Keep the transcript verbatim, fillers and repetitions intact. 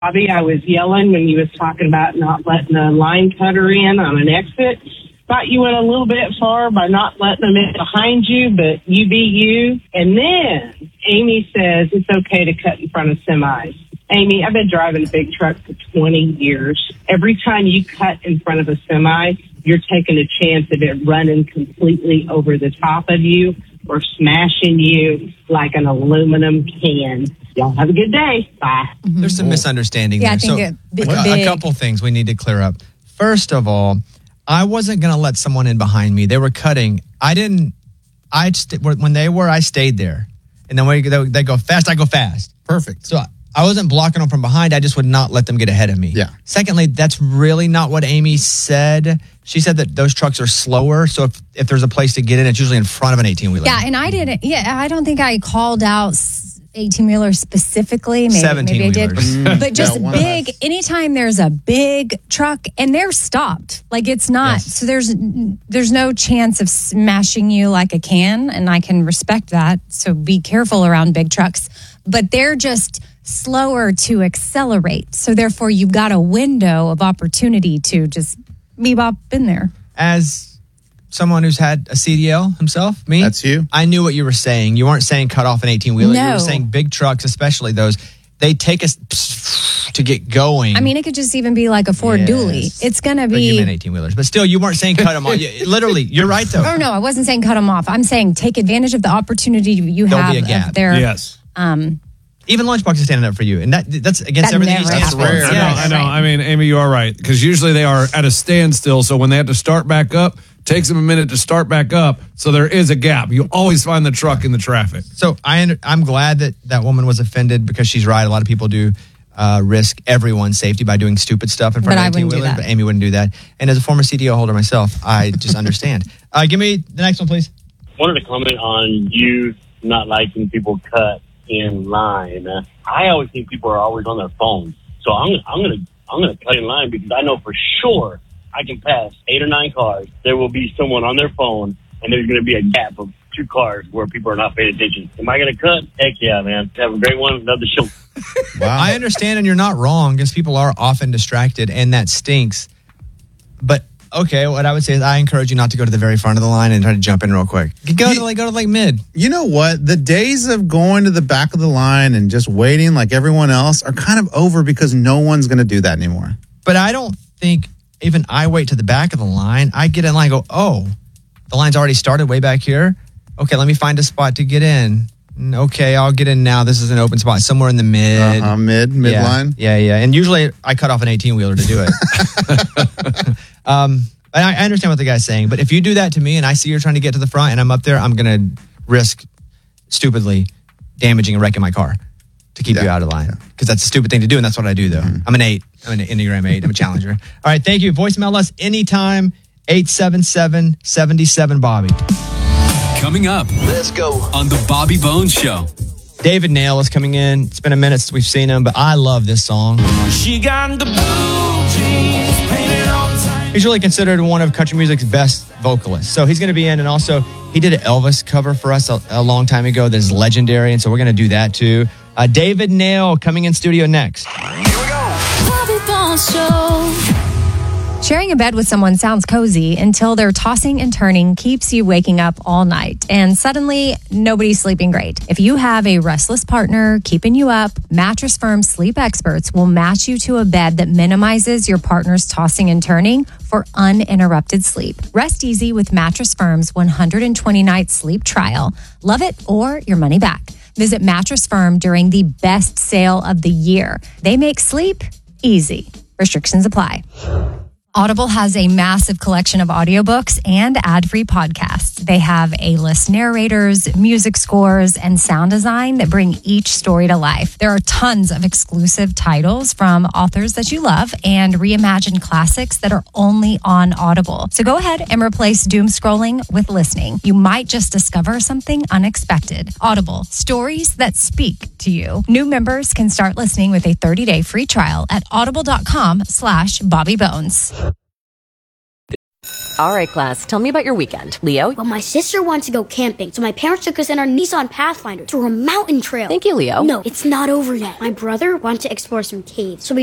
Bobby, I was yelling when you was talking about not letting a line cutter in on an exit. Thought you went a little bit far by not letting them in behind you, but you be you. And then Amy says it's okay to cut in front of semis. Amy, I've been driving a big truck for twenty years. Every time you cut in front of a semi, you're taking a chance of it running completely over the top of you or smashing you like an aluminum can. Y'all have a good day. Bye. Mm-hmm. There's some misunderstanding yeah, there. I think so it, a, a couple things we need to clear up. First of all, I wasn't going to let someone in behind me. They were cutting. I didn't. I st- when they were, I stayed there. And then when they, they go fast, I go fast. Perfect. So I wasn't blocking them from behind. I just would not let them get ahead of me. Yeah. Secondly, that's really not what Amy said. She said that those trucks are slower. So if, if there's a place to get in, it's usually in front of an eighteen-wheeler. Yeah, and I didn't. Yeah, I don't think I called out eighteen-wheelers specifically. Maybe, maybe I did. Mm. But just Yeah, big, anytime there's a big truck and they're stopped, like it's not, Yes. so there's there's no chance of smashing you like a can, and I can respect that. So be careful around big trucks. But they're just slower to accelerate. So therefore, you've got a window of opportunity to just bebop in there. As someone who's had a C D L himself, me, That's you. I knew what you were saying. You weren't saying cut off an eighteen-wheeler. No. You were saying big trucks, especially those, they take us to get going. I mean, it could just even be like a Ford Yes. Dually. It's going to But you be... meant eighteen-wheelers. But still, you weren't saying cut them off. You- Literally, you're right, though. Oh, no, I wasn't saying cut them off. I'm saying take advantage of the opportunity you There'll have be a gap. of their... Yes. Um, Even Lunchbox is standing up for you. And that that's against That everything he never stands for. happens. rare. I know, Yes. I know. I mean, Amy, you are right. Because usually they are at a standstill. So when they have to start back up, takes them a minute to start back up. So there is a gap. You always find the truck in the traffic. So I, under- I'm glad that that woman was offended because she's right. A lot of people do uh, risk everyone's safety by doing stupid stuff in front But I of wouldn't do eighteen-wheelers. that. But Amy wouldn't do that. And as a former C D O holder myself, I just understand. Uh, give me the next one, please. Wanted to comment on you not liking people cut in line. Uh, I always think people are always on their phones, so I'm I'm gonna I'm gonna cut in line because I know for sure I can pass eight or nine cars. There will be someone on their phone, and there's gonna be a gap of two cars where people are not paying attention. Am I gonna cut? Heck yeah, man! Have a great one. Love the show. Wow. I understand, and you're not wrong because people are often distracted, and that stinks. But okay, what I would say is I encourage you not to go to the very front of the line and try to jump in real quick. Go You- to like go to like mid. You know what? The days of going to the back of the line and just waiting like everyone else are kind of over because no one's going to do that anymore. But I don't think even I wait to the back of the line. I get in line and go, oh, the line's already started way back here. Okay, let me find a spot to get in. Mm, Okay, I'll get in now. This is an open spot somewhere in the mid. Uh-huh, mid, mid yeah, line. Yeah, yeah. And usually I cut off an eighteen-wheeler to do it. um, and I I understand what the guy's saying, but if you do that to me and I see you're trying to get to the front and I'm up there, I'm going to risk stupidly damaging and wrecking my car to keep Yeah. you out of line. Because that's a stupid thing to do, and that's what I do, though. Mm-hmm. I'm an eight. I'm an Enneagram eight. I'm a challenger. All right, thank you. Voicemail us anytime, eight seven seven, seven seven, Bobby. Coming up Let's go. on the Bobby Bones Show. David Nail is coming in. It's been a minute since we've seen him, but I love this song. She got the blue jeans painted on tight. He's really considered one of country music's best vocalists. So he's going to be in, and also he did an Elvis cover for us a, a long time ago that's legendary, and so we're going to do that too. Uh, David Nail coming in studio next. Here we go. Bobby Bones Show. Sharing a bed with someone sounds cozy until their tossing and turning keeps you waking up all night. And suddenly, nobody's sleeping great. If you have a restless partner keeping you up, Mattress Firm sleep experts will match you to a bed that minimizes your partner's tossing and turning for uninterrupted sleep. Rest easy with Mattress Firm's one hundred twenty night sleep trial. Love it or your money back. Visit Mattress Firm during the best sale of the year. They make sleep easy. Restrictions apply. Audible has a massive collection of audiobooks and ad-free podcasts. They have A-list narrators, music scores, and sound design that bring each story to life. There are tons of exclusive titles from authors that you love and reimagined classics that are only on Audible. So go ahead and replace doom scrolling with listening. You might just discover something unexpected. Audible, stories that speak to you. New members can start listening with a thirty-day free trial at audible.com slash Bobby Bones. All right, class, tell me about your weekend. Leo? Well, my sister wants to go camping, so my parents took us in our Nissan Pathfinder to a mountain trail. Thank you, Leo. No, it's not over yet. My brother wants to explore some caves, so we